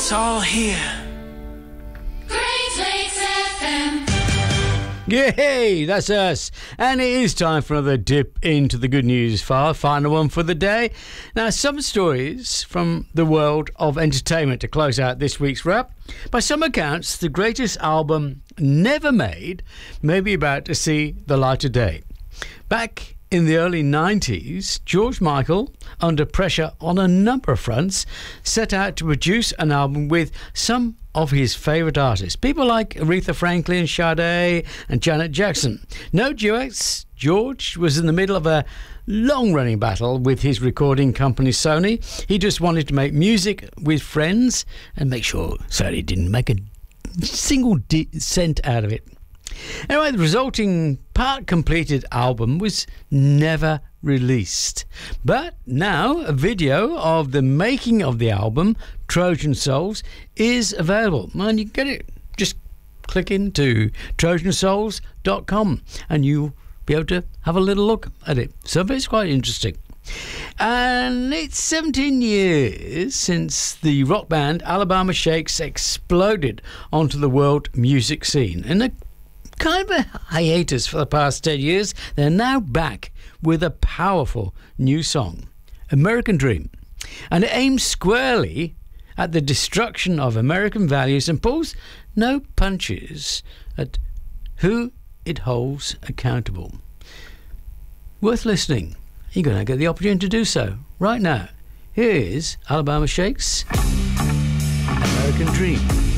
it's all here. Great Lakes FM. Yay, that's us. And it is time for another dip into the good news file, final one for the day. Now, some stories from the world of entertainment to close out this week's wrap. By some accounts, the greatest album never made may be about to see the light of day. Back in the early 90s, George Michael, under pressure on a number of fronts, set out to produce an album with some of his favourite artists, people like Aretha Franklin, Sade and Janet Jackson. No duets. George was in the middle of a long-running battle with his recording company Sony. He just wanted to make music with friends and make sure Sony didn't make a single cent out of it. Anyway, the resulting part-completed album was never released. But now a video of the making of the album, Trojan Souls, is available. And you can get it. Just click into trojansouls.com and you'll be able to have a little look at it. So it's quite interesting. And it's 17 years since the rock band Alabama Shakes exploded onto the world music scene. And a kind of a hiatus for the past 10 years, they're now back with a powerful new song, American Dream. And it aims squarely at the destruction of American values and pulls no punches at who it holds accountable. Worth listening. You're going to get the opportunity to do so right now. Here is Alabama Shakes, American Dream.